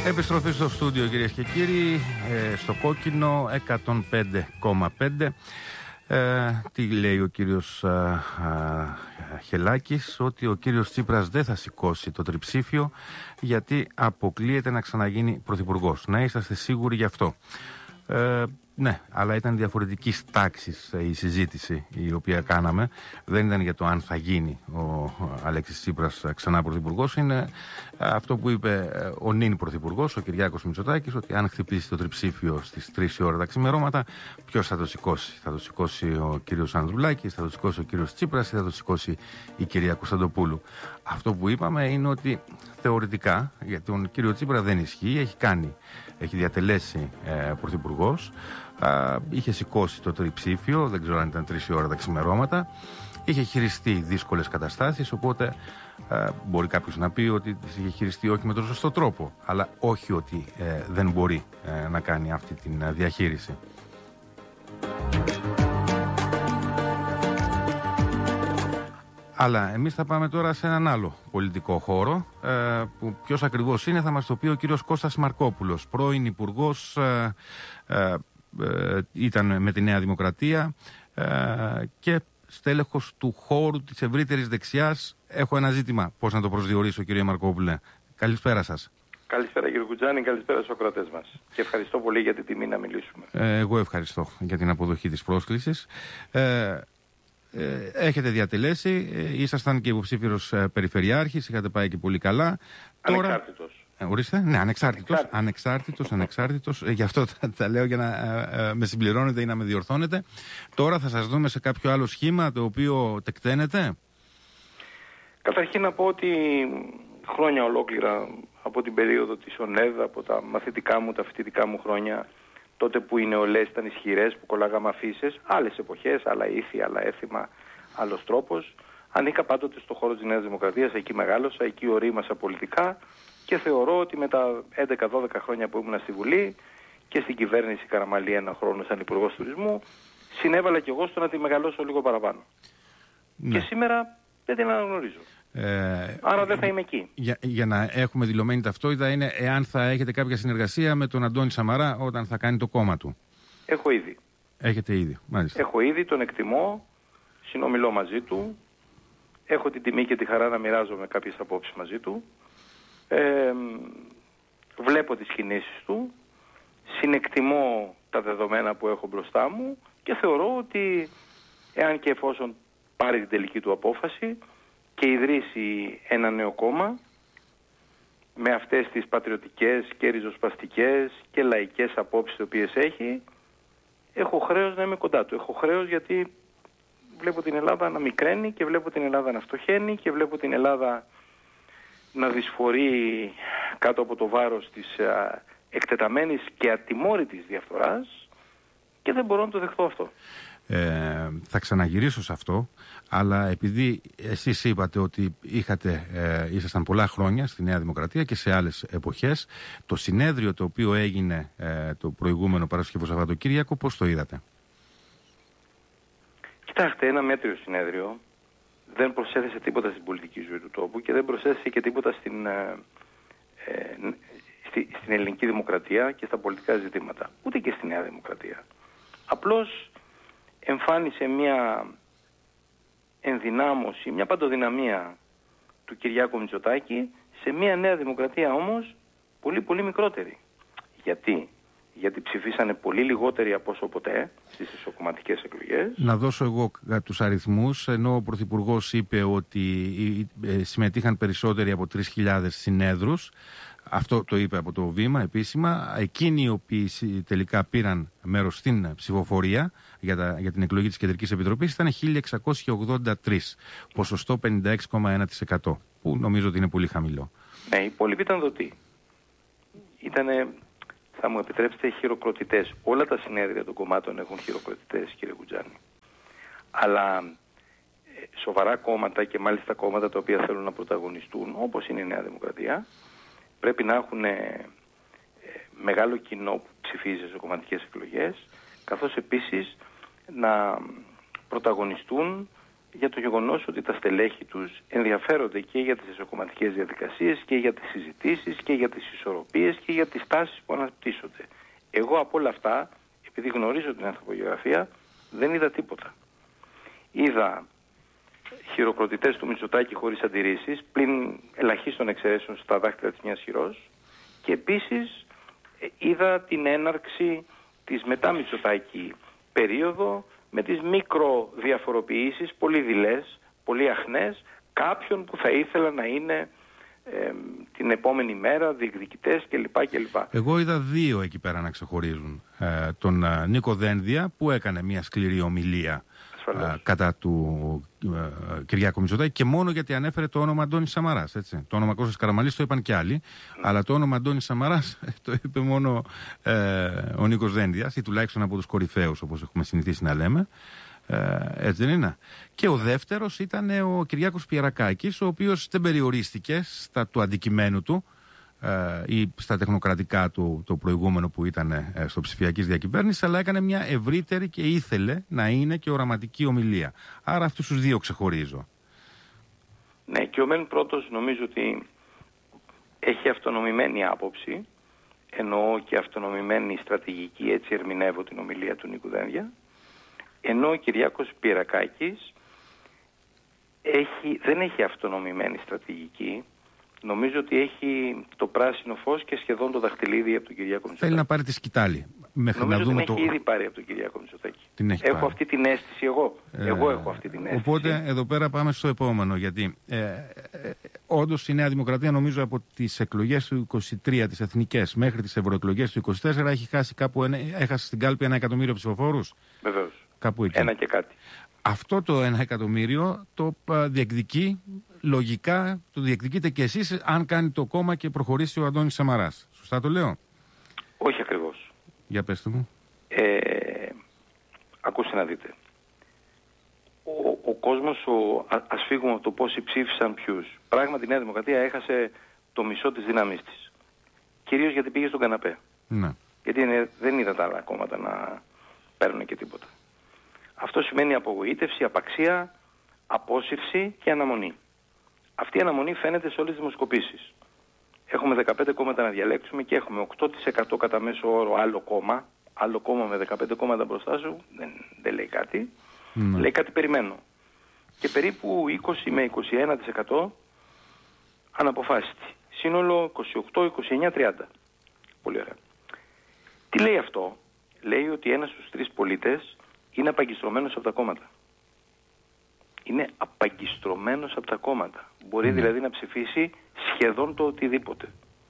Επιστροφή στο στούντιο, κυρίες και κύριοι, στο κόκκινο 105,5. Τι λέει ο κύριος Χελάκης? Ότι ο κύριος Τσίπρας δεν θα σηκώσει το τριψήφιο γιατί αποκλείεται να ξαναγίνει πρωθυπουργός. Να είσαστε σίγουροι γι' αυτό. Ναι, αλλά ήταν διαφορετική τάξη η συζήτηση η οποία κάναμε. Δεν ήταν για το αν θα γίνει ο Αλέξης Τσίπρας ξανά πρωθυπουργός. Είναι αυτό που είπε ο νυν πρωθυπουργός, ο Κυριάκος Μητσοτάκης, ότι αν χτυπήσει το τριψήφιο στις 3 η ώρα τα ξημερώματα, ποιος θα το σηκώσει? Θα το σηκώσει ο κύριος Ανδρουλάκης, θα το σηκώσει ο κύριος Τσίπρας ή θα το σηκώσει η κυρία Κωνσταντοπούλου? Αυτό που είπαμε είναι ότι θεωρητικά για τον κύριο Τσίπρα δεν ισχύει. Έχει διατελέσει πρωθυπουργός. Είχε σηκώσει το τριψήφιο, δεν ξέρω αν ήταν 3 η ώρα τα ξημερώματα. Είχε χειριστεί δύσκολες καταστάσεις, οπότε μπορεί κάποιος να πει ότι τις είχε χειριστεί όχι με τον σωστό τρόπο, αλλά όχι ότι δεν μπορεί να κάνει αυτή τη διαχείριση. Αλλά εμείς θα πάμε τώρα σε έναν άλλο πολιτικό χώρο, που ποιος ακριβώς είναι θα μας το πει ο κύριος Κώστας Μαρκόπουλος, πρώην υπουργός, ήταν με τη Νέα Δημοκρατία και στέλεχος του χώρου της ευρύτερης δεξιάς. Έχω ένα ζήτημα, πώς να το προσδιορίσω, κύριε Μαρκόπουλε? Καλησπέρα σας. Καλησπέρα κύριε Κουτζάνη, καλησπέρα στους ακροατές μας. Και ευχαριστώ πολύ για την τιμή να μιλήσουμε. Εγώ ευχαριστώ για την αποδοχή της πρόσκλησης. Έχετε διατελέσει, ήσασταν και υποψήφιος περιφερειάρχης, είχατε πάει και πολύ καλά. Ανεξάρτητος. Ορίστε, ναι, ανεξάρτητος. Γι' αυτό τα λέω για να με συμπληρώνετε ή να με διορθώνετε. Τώρα θα σας δούμε σε κάποιο άλλο σχήμα το οποίο τεκταίνεται. Καταρχήν να πω ότι χρόνια ολόκληρα από την περίοδο της ΟΝΕΔ, από τα μαθητικά μου, τα φοιτητικά μου χρόνια, τότε που οι νεολαίες ήταν ισχυρές, που κολλάγαμε αφίσες, άλλες εποχές, άλλα ήθη, άλλα έθιμα, άλλος τρόπος. Ανήκα πάντοτε στο χώρο της Νέας Δημοκρατίας, εκεί μεγάλωσα, εκεί ορίμασα πολιτικά και θεωρώ ότι με τα 11-12 χρόνια που ήμουν στη Βουλή και στην κυβέρνηση Καραμαλή ένα χρόνο σαν υπουργός τουρισμού, συνέβαλα κι εγώ στο να τη μεγαλώσω λίγο παραπάνω. Ναι. Και σήμερα δεν την αναγνωρίζω. Άρα δεν θα είμαι εκεί. Για να έχουμε δηλωμένη ταυτότητα είναι εάν θα έχετε κάποια συνεργασία με τον Αντώνη Σαμαρά όταν θα κάνει το κόμμα του. Έχω ήδη. Έχετε ήδη, μάλιστα. Έχω ήδη, τον εκτιμώ, συνομιλώ μαζί του, έχω την τιμή και τη χαρά να μοιράζομαι κάποιες απόψεις μαζί του, βλέπω τις κινήσεις του, συνεκτιμώ τα δεδομένα που έχω μπροστά μου και θεωρώ ότι εάν και εφόσον πάρει την τελική του απόφαση και ιδρύσει ένα νέο κόμμα με αυτές τις πατριωτικές και ριζοσπαστικές και λαϊκές απόψεις τις οποίες έχει, έχω χρέος να είμαι κοντά του. Έχω χρέος γιατί βλέπω την Ελλάδα να μικραίνει και βλέπω την Ελλάδα να φτωχαίνει και βλέπω την Ελλάδα να δυσφορεί κάτω από το βάρος της εκτεταμένης και ατιμόρυτης διαφθοράς και δεν μπορώ να το δεχτώ αυτό. Θα ξαναγυρίσω σε αυτό, αλλά επειδή εσείς είπατε ότι ήσασταν πολλά χρόνια στη Νέα Δημοκρατία και σε άλλες εποχές, το συνέδριο το οποίο έγινε το προηγούμενο Παρασκευό Σαββατοκύριακο, πώς το είδατε? Κοιτάξτε, ένα μέτριο συνέδριο, δεν προσέθεσε τίποτα στην πολιτική ζωή του τόπου και δεν προσέθεσε και τίποτα στην ελληνική δημοκρατία και στα πολιτικά ζητήματα, ούτε και στη Νέα Δημοκρατία. Απλώς εμφάνισε μια ενδυνάμωση, μια παντοδυναμία του Κυριάκου Μητσοτάκη σε μια Νέα Δημοκρατία όμως πολύ πολύ μικρότερη. Γιατί ψηφίσανε πολύ λιγότεροι από όσο ποτέ στις ισοκομματικές εκλογές. Να δώσω εγώ τους αριθμούς, ενώ ο Πρωθυπουργός είπε ότι συμμετείχαν περισσότεροι από 3.000 συνέδρους. Αυτό το είπε από το Βήμα επίσημα. Εκείνοι οι οποίοι τελικά πήραν μέρος στην ψηφοφορία για την εκλογή της Κεντρικής Επιτροπής ήταν 1.683, ποσοστό 56,1%, που νομίζω ότι είναι πολύ χαμηλό. Ναι, οι υπόλοιποι ήταν δοτοί. Ήτανε, θα μου επιτρέψετε, χειροκροτητές. Όλα τα συνέδρια των κομμάτων έχουν χειροκροτητές, κύριε Κουτζάνη. Αλλά σοβαρά κόμματα και μάλιστα κόμματα τα οποία θέλουν να πρωταγωνιστούν, όπως είναι η Νέα Δημοκρατία, πρέπει να έχουν μεγάλο κοινό που ψηφίζει σε κομματικές εκλογές, καθώς επίσης να πρωταγωνιστούν για το γεγονός ότι τα στελέχη τους ενδιαφέρονται και για τις εσωκομματικές διαδικασίες και για τις συζητήσεις και για τις ισορροπίες και για τις τάσεις που αναπτύσσονται. Εγώ από όλα αυτά, επειδή γνωρίζω την ανθρωπογεωγραφία, δεν είδα τίποτα. Είδα χειροκροτητές του Μητσοτάκη χωρίς αντιρρήσεις, πλην ελαχίστων εξαιρέσεων στα δάχτυλα της μιας χειρός, και επίσης είδα την έναρξη της μετά Μητσοτάκη περίοδο με τις μικροδιαφοροποιήσεις, πολύ δειλές, πολύ αχνές, κάποιων που θα ήθελα να είναι την επόμενη μέρα διεκδικητές κλπ. Εγώ είδα δύο εκεί πέρα να ξεχωρίζουν. Τον Νίκο Δένδια που έκανε μια σκληρή ομιλία κατά του Κυριάκου Μητσοτάκη, και μόνο γιατί ανέφερε το όνομα Αντώνης Σαμαράς. Έτσι. Το όνομα Κώστας Καραμανλής το είπαν κι άλλοι, αλλά το όνομα Αντώνης Σαμαράς το είπε μόνο ο Νίκος Δένδιας, ή τουλάχιστον από τους κορυφαίους, όπως έχουμε συνηθίσει να λέμε. Έτσι δεν είναι? Και ο δεύτερος ήταν ο Κυριάκος Πιερακάκης, ο οποίος δεν περιορίστηκε στα του αντικειμένου του ή στα τεχνοκρατικά του το προηγούμενο που ήταν στο ψηφιακής διακυβέρνησης, αλλά έκανε μια ευρύτερη και ήθελε να είναι και οραματική ομιλία. Άρα αυτούς τους δύο ξεχωρίζω. Ναι, και ο μεν πρώτος νομίζω ότι έχει αυτονομημένη άποψη, εννοώ και αυτονομημένη στρατηγική, έτσι ερμηνεύω την ομιλία του Νίκου Δένδια, ενώ ο Κυριάκος Πιερακάκης δεν έχει αυτονομημένη στρατηγική. Νομίζω ότι έχει το πράσινο φως και σχεδόν το δαχτυλίδι από τον Κυριάκο Μητσοτάκη. Θέλει να πάρει τη σκητάλη. Νομίζω ότι την έχει ήδη πάρει από τον Κυριάκο Μητσοτάκη. Έχω αυτή την αίσθηση εγώ. Εγώ έχω αυτή την αίσθηση. Οπότε εδώ πέρα πάμε στο επόμενο. Γιατί όντως η Νέα Δημοκρατία, νομίζω από τις εκλογές του 23, τις εθνικές, μέχρι τις ευρωεκλογές του 24, έχει χάσει έχασε στην κάλπη 1 εκατομμύριο ψηφοφόρους. Βεβαίως. Κάπου εκεί. Ένα και κάτι. Αυτό το 1 εκατομμύριο το διεκδικεί, λογικά το διεκδικείτε και εσείς, αν κάνει το κόμμα και προχωρήσει ο Αντώνης Σαμαράς. Σωστά το λέω? Όχι ακριβώς. Για πέστε μου. Ακούστε να δείτε. Ο κόσμος, ας φύγουμε από το πόσοι ψήφισαν ποιους. Πράγματι η Νέα Δημοκρατία έχασε το μισό της δύναμής της. Κυρίως γιατί πήγε στον καναπέ. Ναι. Γιατί δεν είδα τα άλλα κόμματα να παίρνουν και τίποτα. Αυτό σημαίνει απογοήτευση, απαξία, απόσυρση και αναμονή. Αυτή η αναμονή φαίνεται σε όλες τις δημοσκοπήσεις. Έχουμε 15 κόμματα να διαλέξουμε και έχουμε 8% κατά μέσο όρο άλλο κόμμα με 15 κόμματα μπροστά σου, δεν λέει κάτι. Λέει κάτι περιμένω. Και περίπου 20 με 21% αναποφάσιστη. Σύνολο 28, 29, 30. Πολύ ωραία. Τι λέει αυτό? Λέει ότι ένας στους 3 πολίτες είναι απαγκιστρωμένος από τα κόμματα. Είναι απαγκιστρωμένος από τα κόμματα. Μπορεί δηλαδή να ψηφίσει σχεδόν το οτιδήποτε.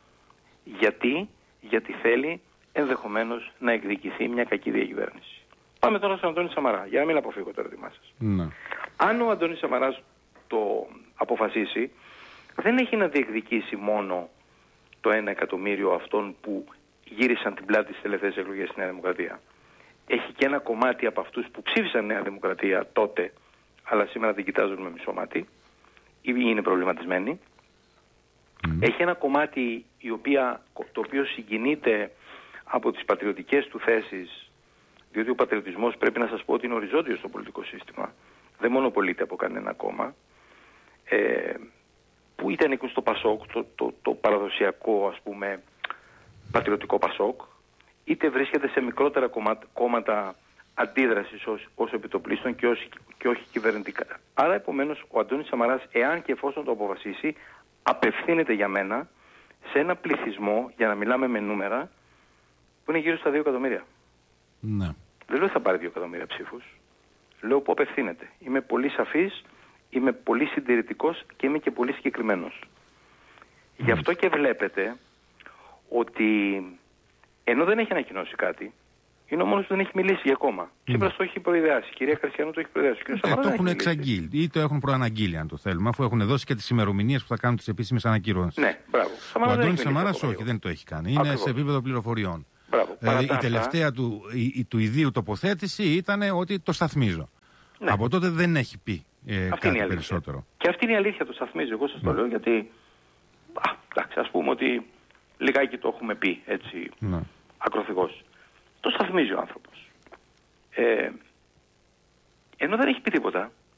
Γιατί θέλει ενδεχομένως να εκδικηθεί μια κακή διακυβέρνηση. Πάμε τώρα στον Αντώνη Σαμαρά, για να μην αποφύγω το ερώτημά σας. Αν ο Αντώνης Σαμαράς το αποφασίσει, δεν έχει να διεκδικήσει μόνο το 1 εκατομμύριο αυτών που γύρισαν την πλάτη στις τελευταίες εκλογές στη Νέα Δημοκρατία. Έχει και ένα κομμάτι από αυτούς που ψήφισαν Νέα Δημοκρατία τότε, αλλά σήμερα την κοιτάζουν με μισό μάτι ή είναι προβληματισμένοι. Έχει ένα κομμάτι το οποίο συγκινείται από τις πατριωτικές του θέσεις, διότι ο πατριωτισμός, πρέπει να σας πω ότι είναι οριζόντιος στο πολιτικό σύστημα. Δεν μονοπολείται από κανένα κόμμα. Που είτε ανήκουν στο Πασόκ, το παραδοσιακό ας πούμε πατριωτικό Πασόκ, είτε βρίσκεται σε μικρότερα κόμματα αντίδρασης ως επιτοπλίστων και όχι κυβερνητικά. Άρα επομένως ο Αντώνης Σαμαράς, εάν και εφόσον το αποφασίσει, απευθύνεται για μένα σε ένα πληθυσμό, για να μιλάμε με νούμερα, που είναι γύρω στα 2 εκατομμύρια. Ναι. Δεν λέω θα πάρει 2 εκατομμύρια ψήφους. Λέω που απευθύνεται. Είμαι πολύ σαφής, είμαι πολύ συντηρητικός και είμαι και πολύ συγκεκριμένος. Γι' αυτό και βλέπετε ότι ενώ δεν έχει ανακοινώσει κάτι, είναι ο μόνος που δεν έχει μιλήσει για κόμμα. Τσίπρας το έχει προειδεάσει. Η κυρία Καρσιανού το έχει προειδεάσει. Το έχουν εξαγγείλει ή το έχουν προαναγγείλει, αν το θέλουμε, αφού έχουν δώσει και τις ημερομηνίες που θα κάνουν τις επίσημες ανακοινώσεις. Ναι, μπράβο. Ο Αντώνης Σαμαράς όχι, δεν το έχει κάνει. Είναι σε επίπεδο πληροφοριών. Δηλαδή η τελευταία του ιδίου τοποθέτηση ήταν ότι το σταθμίζω. Ναι. Από τότε δεν έχει πει κάτι περισσότερο. Και αυτή είναι η αλήθεια, το σταθμίζω. Εγώ σας το λέω γιατί εντάξει, ας πούμε ότι λιγάκι το έχουμε πει έτσι ακροθυγώς. Το σταθμίζει ο άνθρωπος. Ενώ δεν έχει πει τίποτα,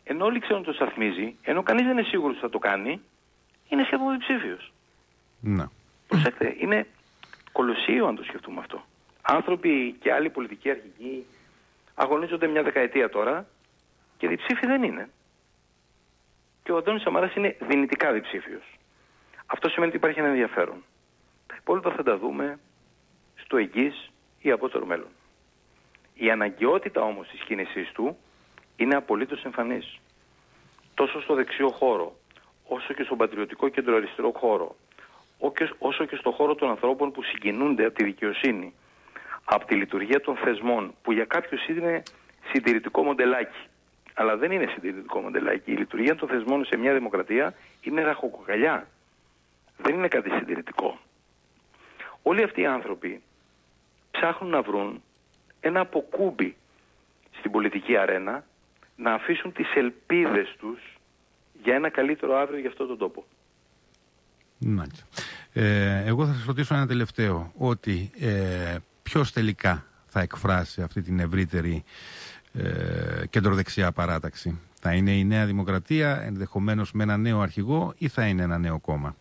ενώ όλοι ξέρουν το σταθμίζει, ενώ κανείς δεν είναι σίγουρος ότι θα το κάνει, είναι σχεδόν διψήφιος. Ναι. Προσέξτε, είναι κολοσσίο αν το σκεφτούμε αυτό. Άνθρωποι και άλλοι πολιτικοί αρχηγοί αγωνίζονται μια δεκαετία τώρα και διψήφοι δεν είναι. Και ο Αντώνης Σαμαράς είναι δυνητικά διψήφιος. Αυτό σημαίνει ότι υπάρχει ένα ενδιαφέρον. Τα υπόλοιπα θα τα δούμε στο εγγύς ή απότερο μέλλον. Η αναγκαιότητα όμως της κίνησής του είναι απολύτως εμφανής. Τόσο στο δεξιό χώρο, όσο και στον πατριωτικό κεντροαριστερό χώρο, όσο και στο χώρο των ανθρώπων που συγκινούνται από τη δικαιοσύνη, από τη λειτουργία των θεσμών, που για κάποιους είναι συντηρητικό μοντελάκι. Αλλά δεν είναι συντηρητικό μοντελάκι. Η λειτουργία των θεσμών σε μια δημοκρατία είναι ραχοκοκαλιά. Δεν είναι κάτι συντηρητικό. Όλοι αυτοί οι άνθρωποι ψάχνουν να βρουν ένα αποκούμπι στην πολιτική αρένα, να αφήσουν τις ελπίδες τους για ένα καλύτερο αύριο για αυτόν τον τόπο. Μάλιστα. Εγώ θα σας ρωτήσω ένα τελευταίο, ότι ποιος τελικά θα εκφράσει αυτή την ευρύτερη κεντροδεξιά παράταξη? Θα είναι η Νέα Δημοκρατία, ενδεχομένως με ένα νέο αρχηγό, ή θα είναι ένα νέο κόμμα?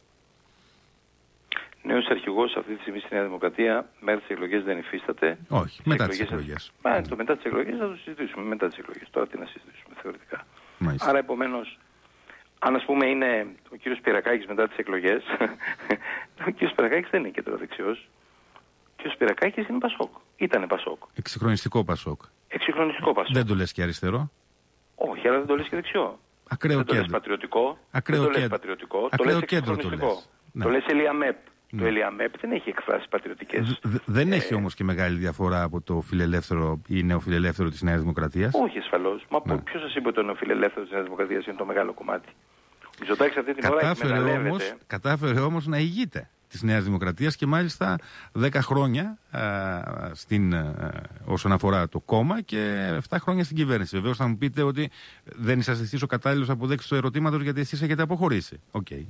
Νέος αρχηγός αυτή τη στιγμή στη Νέα Δημοκρατία μέχρι τις εκλογές δεν υφίσταται. Όχι, μετά τις εκλογές. Το μετά τις εκλογές θα το συζητήσουμε. Μετά τις εκλογές. Τώρα τι να συζητήσουμε θεωρητικά. Μάλιστα. Άρα επομένως, αν ας πούμε είναι ο κύριος Σπυρακάκης μετά τις εκλογές, ο κύριος Σπυρακάκης δεν είναι κεντροδεξιός. Ο κύριος Σπυρακάκης είναι Πασόκ. Ήτανε Πασόκ. Εξυγχρονιστικό Πασόκ. Εξυγχρονιστικό Πασόκ. Δεν το λες και αριστερό. Όχι, αλλά δεν το λες και δεξιό. Ακραίο δεν το κέντρο. λες πατριωτικό. Ακραίο δεν το λες κέντρο. πατριωτικό. Ακραίο το λες κέντρο το εξυγχρονιστικό. λες. Ναι. Το λες Ελιαμέπ. Ναι. Το Ελιαμέπ δεν έχει εκφράσει πατριωτικές. Δεν έχει όμως και μεγάλη διαφορά από το φιλελεύθερο ή νεοφιλελεύθερο της Νέας Δημοκρατίας. Όχι ασφαλώς. Μα Ναι. ποιος σας είπε ότι το νεοφιλελεύθερο της Νέας Δημοκρατίας είναι το μεγάλο κομμάτι? Ο Μητσοτάκης αυτή την ώρα Κατάφερε όμως να ηγείται της Νέας Δημοκρατίας και μάλιστα 10 χρόνια όσον αφορά το κόμμα και 7 χρόνια στην κυβέρνηση. Βεβαίως θα μου πείτε ότι δεν είσαστε εσείς ο κατάλληλος αποδέκτης του ερωτήματος γιατί εσείς έχετε αποχωρήσει.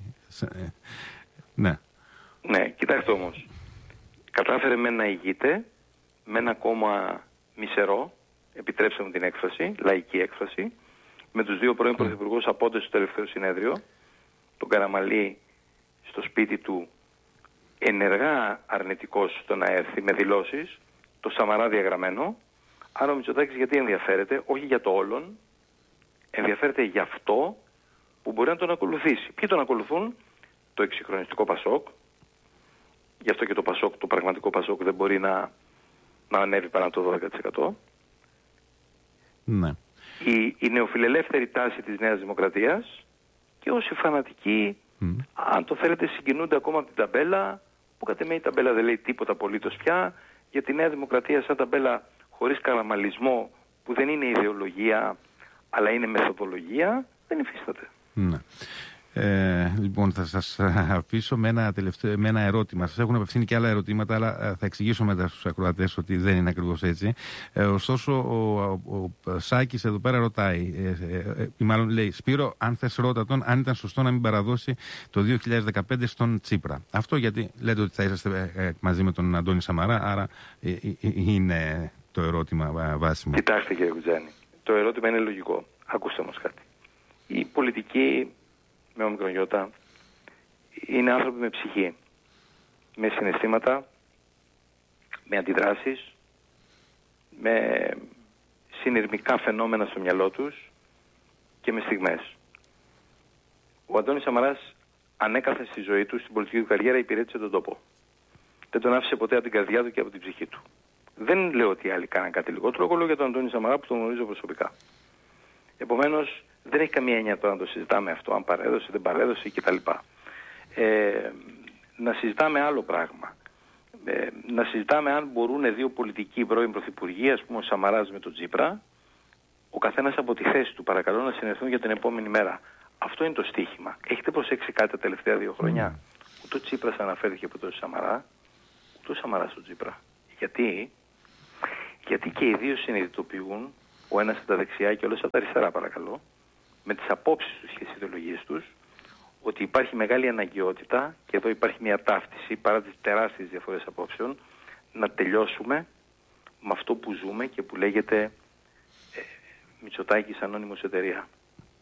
Ναι. Ναι, κοιτάξτε όμως. Κατάφερε να ηγείται με ένα κόμμα μισερό, επιτρέψτε μου την έκφραση, λαϊκή έκφραση, με τους δύο πρώην πρωθυπουργούς απόντες στο τελευταίο συνέδριο, τον Καραμαλή στο σπίτι του ενεργά αρνητικός στο να έρθει με δηλώσεις, το Σαμαρά διαγραμμένο. Άρα ο Μητσοτάκης γιατί ενδιαφέρεται? Όχι για το όλον, ενδιαφέρεται για αυτό που μπορεί να τον ακολουθήσει. Ποιοι τον ακολουθούν? Το εξυγχρονιστικό Πασόκ. Γι' αυτό και το Πασόκ, το πραγματικό Πασόκ δεν μπορεί να ανέβει πάνω από το 12%. Ναι. Η νεοφιλελεύθερη τάση της Νέας Δημοκρατίας και όσοι φανατικοί, αν το θέλετε, συγκινούνται ακόμα από την ταμπέλα, που κατ' εμέ η ταμπέλα δεν λέει τίποτα απολύτως πια, για τη Νέα Δημοκρατία σαν ταμπέλα χωρίς καραμαλισμό, που δεν είναι ιδεολογία αλλά είναι μεθοδολογία, δεν υφίσταται. Ναι. Λοιπόν, θα σας αφήσω με ένα ερώτημα. Σας έχουν απευθύνει και άλλα ερωτήματα, αλλά θα εξηγήσω μετά στους ακροατές ότι δεν είναι ακριβώς έτσι. Ωστόσο, ο Σάκης εδώ πέρα ρωτάει, ή μάλλον λέει, Σπύρο, αν θες ρώτα τον, αν ήταν σωστό να μην παραδώσει το 2015 στον Τσίπρα. Αυτό γιατί λέτε ότι θα είσαστε μαζί με τον Αντώνη Σαμαρά, άρα είναι το ερώτημα βάσιμο. Κοιτάξτε κύριε Κουτζάνη, το ερώτημα είναι λογικό. Ακούστε όμως κάτι. Η πολιτική με όμικρον γιώτα είναι άνθρωποι με ψυχή, με συναισθήματα, με αντιδράσεις, με συνειρμικά φαινόμενα στο μυαλό τους και με στιγμές. Ο Αντώνης Σαμαράς ανέκαθεν στη ζωή του, στην πολιτική του καριέρα, υπηρέτησε τον τόπο. Δεν τον άφησε ποτέ από την καρδιά του και από την ψυχή του. Δεν λέω ότι οι άλλοι κάναν κάτι λιγότερο, εγώ λέω για τον Αντώνη Σαμαρά που τον γνωρίζω προσωπικά. Επομένως, δεν έχει καμία έννοια τώρα να το συζητάμε αυτό, αν παρέδωσε, δεν παρέδωσε κτλ. Να συζητάμε άλλο πράγμα. Να συζητάμε αν μπορούν δύο πολιτικοί πρώην πρωθυπουργοί, ας πούμε ο Σαμαράς με τον Τσίπρα, ο καθένας από τη θέση του, παρακαλώ, να συνεχθούν για την επόμενη μέρα. Αυτό είναι το στίχημα. Έχετε προσέξει κάτι τα τελευταία 2 χρόνια? Ούτε ο Τσίπρας αναφέρθηκε από τον Σαμαρά, ούτε ο Σαμαράς στον Τσίπρα. Γιατί και οι δύο συνειδητοποιούν, ο ένας από τα δεξιά και ο άλλος από τα αριστερά, παρακαλώ, με τις απόψεις τους και τις ιδεολογίες τους, ότι υπάρχει μεγάλη αναγκαιότητα, και εδώ υπάρχει μια ταύτιση παρά τις τεράστιες διαφορές απόψεων, να τελειώσουμε με αυτό που ζούμε και που λέγεται Μητσοτάκης ανώνυμος εταιρεία.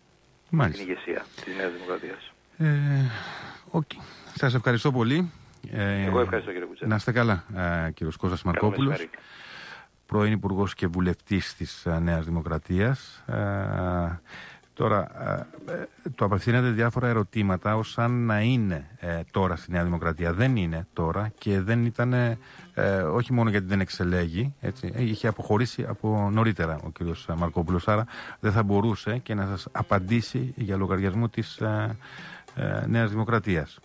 Μάλιστα. στην ηγεσία της Νέας Δημοκρατίας. Okay. Σας ευχαριστώ πολύ. Εγώ ευχαριστώ, κύριε Κουτσέ. Να είστε καλά, κύριος Κώστας Μαρκόπουλος, πρώην Υπουργός και Βουλευτής της Νέας Δημοκρατίας. Τώρα, το απευθύνατε διάφορα ερωτήματα ως αν να είναι τώρα στη Νέα Δημοκρατία. Δεν είναι τώρα και δεν ήταν, όχι μόνο γιατί δεν εξελέγει, έτσι, είχε αποχωρήσει από νωρίτερα ο κύριος Μαρκόπουλος, άρα δεν θα μπορούσε και να σας απαντήσει για λογαριασμό της Νέας Δημοκρατίας.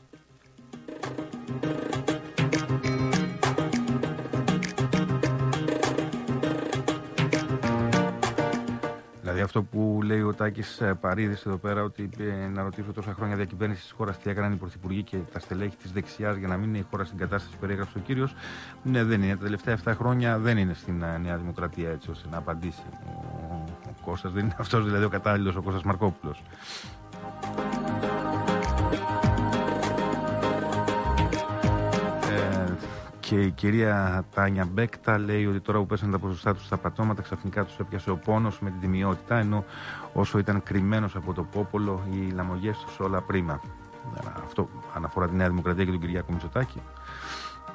Δηλαδή αυτό που λέει ο Τάκης Παρίδης εδώ πέρα, ότι να ρωτήσω τόσα χρόνια διακυβέρνηση της χώρας τι έκαναν οι πρωθυπουργοί και τα στελέχη της δεξιάς για να μην είναι η χώρα στην κατάσταση που περιέγραψε ο κύριος. Ναι, δεν είναι. Τα τελευταία 7 χρόνια δεν είναι στην Νέα Δημοκρατία έτσι ώστε να απαντήσει ο Κώστας. Δεν είναι αυτός δηλαδή ο κατάλληλος ο Κώστας Μαρκόπουλος. Και η κυρία Τάνια Μπέκτα λέει ότι τώρα που πέσαν τα ποσοστά τους στα πατώματα, ξαφνικά τους έπιασε ο πόνος με την τιμιότητα, ενώ όσο ήταν κρυμμένος από το πόπολο, οι λαμογές τους όλα πρίμα. Αυτό αναφορά τη Νέα Δημοκρατία και τον Κυριάκο Μητσοτάκη.